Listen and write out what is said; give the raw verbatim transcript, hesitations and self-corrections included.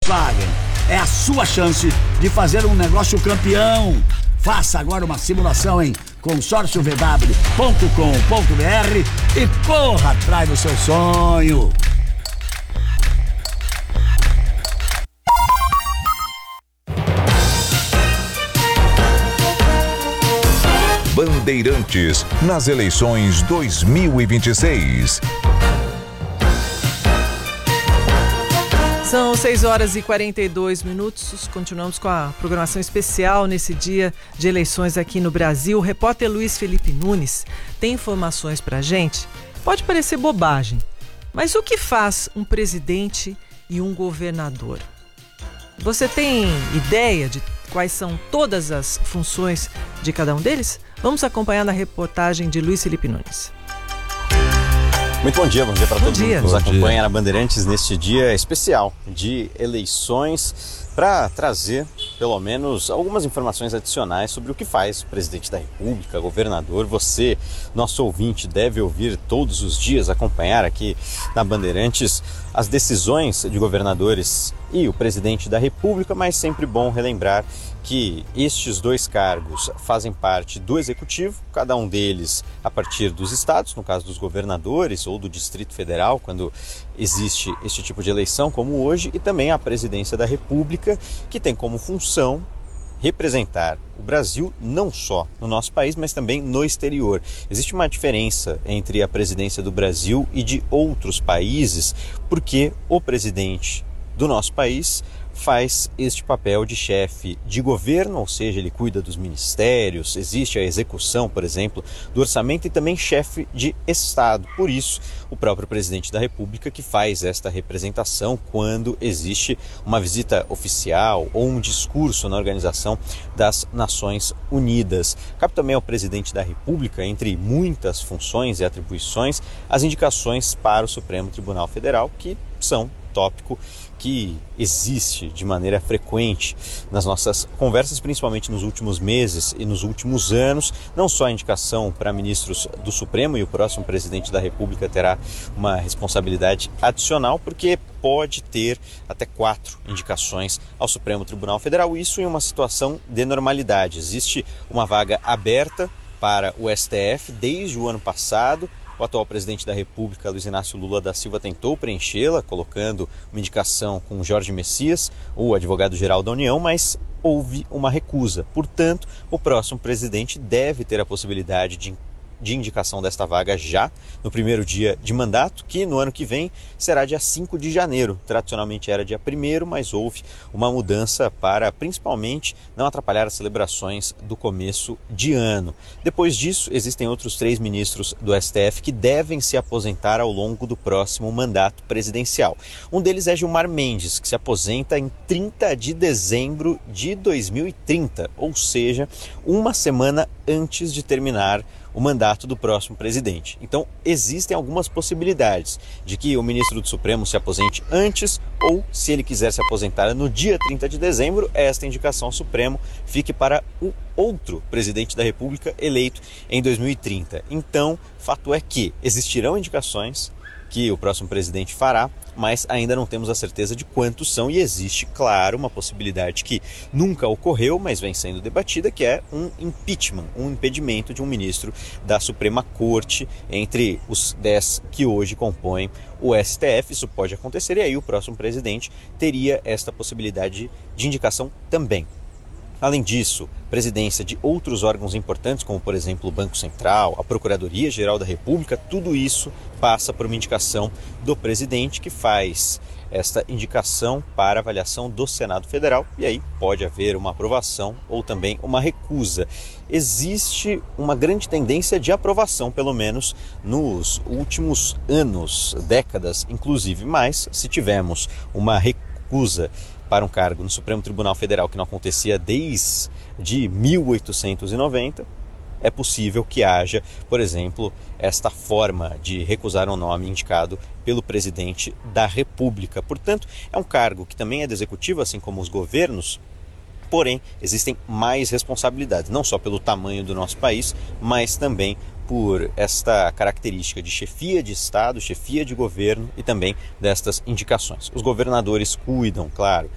Volkswagen. É a sua chance de fazer um negócio campeão. Faça agora uma simulação em consórcio v w ponto com ponto b r e corra atrás do seu sonho. Bandeirantes nas eleições dois mil e vinte e seis. São seis horas e quarenta e dois minutos. Continuamos com a programação especial nesse dia de eleições aqui no Brasil. O repórter Luiz Felipe Nunes tem informações pra gente. Pode parecer bobagem, mas o que faz um presidente e um governador? Você tem ideia de quais são todas as funções de cada um deles? Vamos acompanhar na reportagem de Luiz Felipe Nunes. Muito bom dia, bom dia para todo dia. mundo que nos Bom acompanha dia. na Bandeirantes neste dia especial de eleições, para trazer pelo menos algumas informações adicionais sobre o que faz o presidente da República, governador. Você, nosso ouvinte, deve ouvir todos os dias, acompanhar aqui na Bandeirantes as decisões de governadores e o presidente da República, mas sempre bom relembrar que estes dois cargos fazem parte do Executivo, cada um deles a partir dos estados, no caso dos governadores ou do Distrito Federal, quando existe este tipo de eleição como hoje, e também a Presidência da República, que tem como função representar o Brasil não só no nosso país, mas também no exterior. Existe uma diferença entre a presidência do Brasil e de outros países, porque o presidente do nosso país faz este papel de chefe de governo, ou seja, ele cuida dos ministérios, existe a execução, por exemplo, do orçamento, e também chefe de Estado. Por isso, o próprio presidente da República que faz esta representação quando existe uma visita oficial ou um discurso na Organização das Nações Unidas. Cabe também ao presidente da República, entre muitas funções e atribuições, as indicações para o Supremo Tribunal Federal, que são tópico que existe de maneira frequente nas nossas conversas, principalmente nos últimos meses e nos últimos anos. Não só a indicação para ministros do Supremo, e o próximo presidente da República terá uma responsabilidade adicional, porque pode ter até quatro indicações ao Supremo Tribunal Federal, isso em uma situação de normalidade. Existe uma vaga aberta para o S T F desde o ano passado. O atual presidente da República, Luiz Inácio Lula da Silva, tentou preenchê-la, colocando uma indicação com Jorge Messias, o advogado-geral da União, mas houve uma recusa. Portanto, o próximo presidente deve ter a possibilidade de de indicação desta vaga já no primeiro dia de mandato, que no ano que vem será dia cinco de janeiro. Tradicionalmente era dia primeiro, mas houve uma mudança para principalmente não atrapalhar as celebrações do começo de ano. Depois disso, existem outros três ministros do S T F que devem se aposentar ao longo do próximo mandato presidencial. Um deles é Gilmar Mendes, que se aposenta em trinta de dezembro de dois mil e trinta, ou seja, uma semana antes de terminar o mandato do próximo presidente. Então, existem algumas possibilidades de que o ministro do Supremo se aposente antes, ou, se ele quiser se aposentar no dia trinta de dezembro, esta indicação ao Supremo fique para o outro presidente da República eleito em dois mil e trinta. Então, fato é que existirão indicações que o próximo presidente fará, mas ainda não temos a certeza de quantos são, e existe, claro, uma possibilidade que nunca ocorreu, mas vem sendo debatida, que é um impeachment, um impedimento de um ministro da Suprema Corte entre os dez que hoje compõem o S T F. Isso pode acontecer e aí o próximo presidente teria esta possibilidade de indicação também. Além disso, presidência de outros órgãos importantes, como por exemplo o Banco Central, a Procuradoria-Geral da República, tudo isso passa por uma indicação do presidente, que faz esta indicação para avaliação do Senado Federal, e aí pode haver uma aprovação ou também uma recusa. Existe uma grande tendência de aprovação, pelo menos nos últimos anos, décadas inclusive, mas se tivermos uma recusa para um cargo no Supremo Tribunal Federal que não acontecia desde mil oitocentos e noventa, é possível que haja, por exemplo, esta forma de recusar um nome indicado pelo presidente da República. Portanto, é um cargo que também é do Executivo, assim como os governos, porém, existem mais responsabilidades, não só pelo tamanho do nosso país, mas também por esta característica de chefia de Estado, chefia de governo e também destas indicações. Os governadores cuidam, claro,